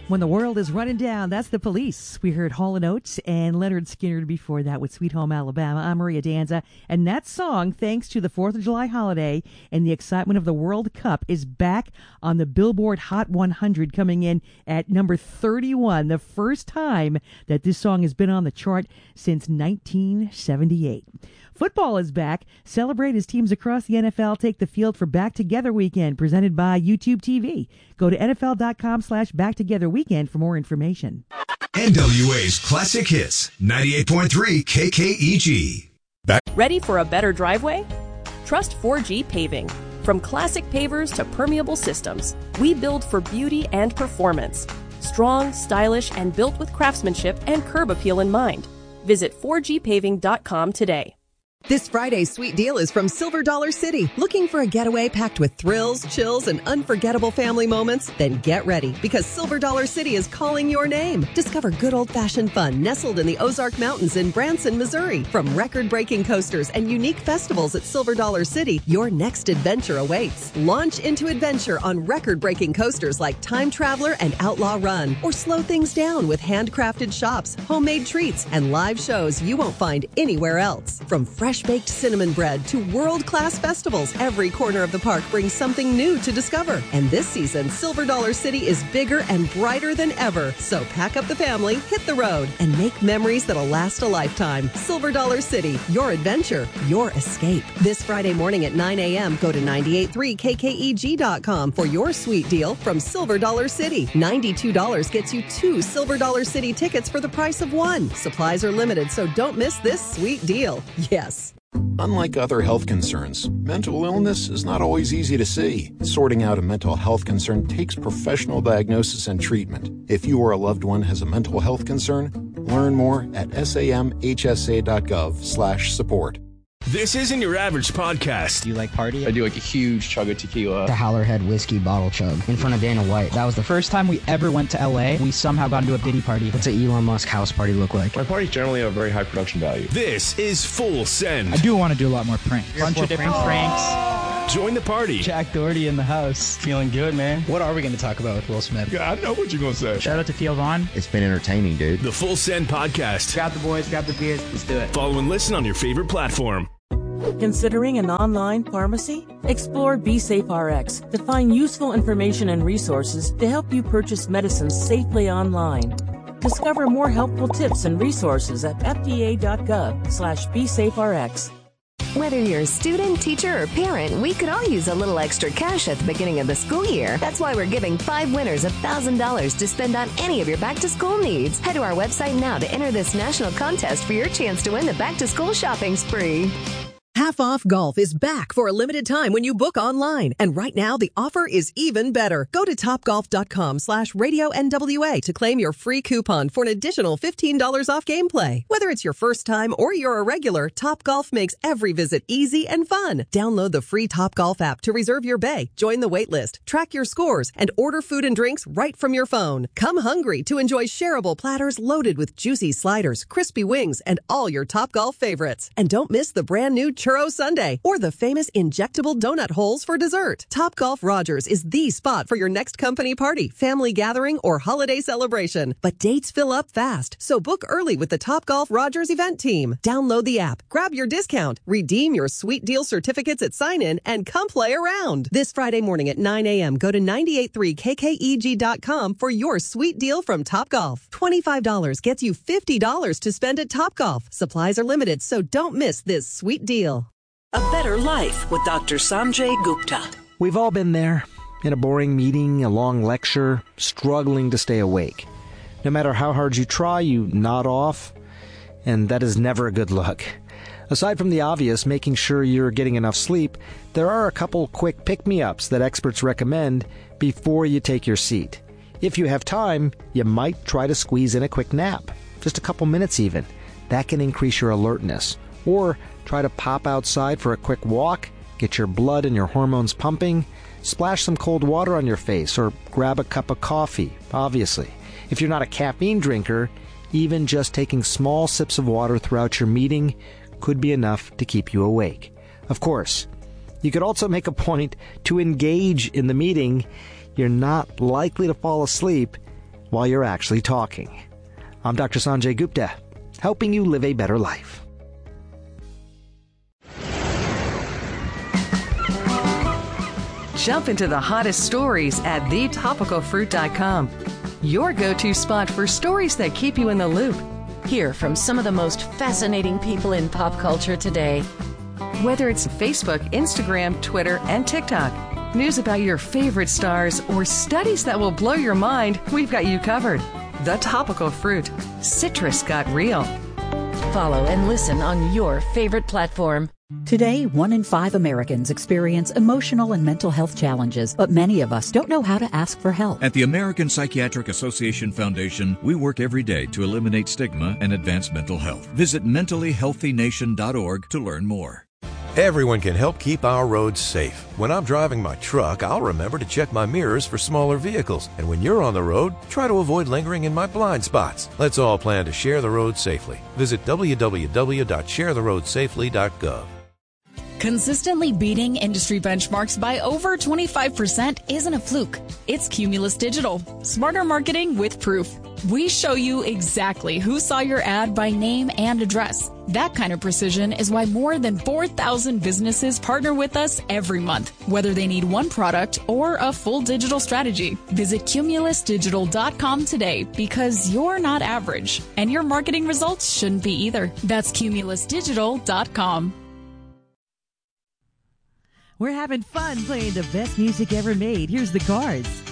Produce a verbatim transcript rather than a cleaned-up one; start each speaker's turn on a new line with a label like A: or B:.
A: When the world is running down, that's the Police. We heard Hall and Oates and Leonard Skinner before that with Sweet Home Alabama. I'm Maria Danza, and that song, thanks to the fourth of July holiday and the excitement of the World Cup, is back on the Billboard Hot one hundred, coming in at number thirty-one, the first time that this song has been on the chart since nineteen seventy-eight. Football is back. Celebrate as teams across the N F L take the field for Back Together Weekend, presented by YouTube T V. Go to N F L dot com slash Back Together Weekend for more information.
B: N W A's Classic Hits, ninety-eight point three K K E G. Back.
C: Ready for a better driveway? Trust four G Paving. From classic pavers to permeable systems, we build for beauty and performance. Strong, stylish, and built with craftsmanship and curb appeal in mind. Visit four G paving dot com today.
D: This Friday's sweet deal is from Silver Dollar City. Looking for a getaway packed with thrills, chills, and unforgettable family moments? Then get ready, because Silver Dollar City is calling your name. Discover good old-fashioned fun nestled in the Ozark Mountains in Branson, Missouri. From record-breaking coasters and unique festivals at Silver Dollar City, your next adventure awaits. Launch into adventure on record-breaking coasters like Time Traveler and Outlaw Run, or slow things down with handcrafted shops, homemade treats, and live shows you won't find anywhere else. From fresh Fresh-baked cinnamon bread to world-class festivals, every corner of the park brings something new to discover. And this season, Silver Dollar City is bigger and brighter than ever. So pack up the family, hit the road, and make memories that'll last a lifetime. Silver Dollar City, your adventure, your escape. This Friday morning at nine a.m., go to nine eight three K K E G dot com for your sweet deal from Silver Dollar City. ninety-two dollars gets you two Silver Dollar City tickets for the price of one. Supplies are limited, so don't miss this sweet deal. Yes.
E: Unlike other health concerns, mental illness is not always easy to see. Sorting out a mental health concern takes professional diagnosis and treatment. If you or a loved one has a mental health concern, learn more at samhsa.gov slash support.
B: This isn't your average podcast.
F: Do you like party?
G: I do like a huge chug of tequila.
F: The Howlerhead whiskey bottle chug in front of Dana White. That was the first time we ever went to L A. We somehow got into a Diddy party. What's an Elon Musk house party look like?
G: My parties generally have very high production value.
B: This is Full Send.
H: I do want to do a lot more pranks.
F: A bunch of different pranks.
B: Join the party.
H: Jack Doherty in the house.
F: Feeling good, man. What are we going to talk about with Will Smith?
G: Yeah, I know what you're going to say.
H: Shout out to Theo Vaughn.
I: It's been entertaining, dude.
B: The Full Send Podcast.
F: Grab the boys, grab the beers. Let's do it.
B: Follow and listen on your favorite platform.
J: Considering an online pharmacy? Explore BeSafeRx to find useful information and resources to help you purchase medicines safely online. Discover more helpful tips and resources at fda.gov slash BeSafeRx.
K: Whether you're a student, teacher, or parent, we could all use a little extra cash at the beginning of the school year. That's why we're giving five winners one thousand dollars to spend on any of your back-to-school needs. Head to our website now to enter this national contest for your chance to win the back-to-school shopping spree.
D: Half Off Golf is back for a limited time when you book online. And right now, the offer is even better. Go to topgolf.com slash radio NWA to claim your free coupon for an additional fifteen dollars off gameplay. Whether it's your first time or you're a regular, Topgolf makes every visit easy and fun. Download the free Topgolf app to reserve your bay, join the wait list, track your scores, and order food and drinks right from your phone. Come hungry to enjoy shareable platters loaded with juicy sliders, crispy wings, and all your Topgolf favorites. And don't miss the brand new Churro Sundae or the famous injectable donut holes for dessert. Topgolf Rogers is the spot for your next company party, family gathering, or holiday celebration. But dates fill up fast, so book early with the Topgolf Rogers event team. Download the app, grab your discount, redeem your sweet deal certificates at sign-in, and come play around. This Friday morning at nine a.m., go to nine eight three K K E G dot com for your sweet deal from Topgolf. twenty-five dollars gets you fifty dollars to spend at Topgolf. Supplies are limited, so don't miss this sweet deal.
L: A Better Life with Doctor Sanjay Gupta.
M: We've all been there, in a boring meeting, a long lecture, struggling to stay awake. No matter how hard you try, you nod off, and that is never a good look. Aside from the obvious, making sure you're getting enough sleep, there are a couple quick pick-me-ups that experts recommend before you take your seat. If you have time, you might try to squeeze in a quick nap, just a couple minutes even. That can increase your alertness. Or try to pop outside for a quick walk, get your blood and your hormones pumping, splash some cold water on your face, or grab a cup of coffee, obviously. If you're not a caffeine drinker, even just taking small sips of water throughout your meeting could be enough to keep you awake. Of course, you could also make a point to engage in the meeting. You're not likely to fall asleep while you're actually talking. I'm Doctor Sanjay Gupta, helping you live a better life.
I: Jump into the hottest stories at the topical fruit dot com. Your go-to spot for stories that keep you in the loop.
N: Hear from some of the most fascinating people in pop culture today.
I: Whether it's Facebook, Instagram, Twitter, and TikTok, news about your favorite stars, or studies that will blow your mind, we've got you covered. The Topical Fruit. Citrus got real.
N: Follow and listen on your favorite platform.
O: Today, one in five Americans experience emotional and mental health challenges, but many of us don't know how to ask for help.
P: At the American Psychiatric Association Foundation, we work every day to eliminate stigma and advance mental health. Visit mentally healthy nation dot org to learn more.
Q: Everyone can help keep our roads safe. When I'm driving my truck, I'll remember to check my mirrors for smaller vehicles. And when you're on the road, try to avoid lingering in my blind spots. Let's all plan to share the road safely. Visit w w w dot share the road safely dot gov.
R: Consistently beating industry benchmarks by over twenty-five percent isn't a fluke. It's Cumulus Digital. Smarter marketing with proof. We show you exactly who saw your ad by name and address. That kind of precision is why more than four thousand businesses partner with us every month, whether they need one product or a full digital strategy. Visit cumulus digital dot com today, because you're not average, and your marketing results shouldn't be either. That's cumulus digital dot com.
A: We're having fun playing the best music ever made. Here's the Cards.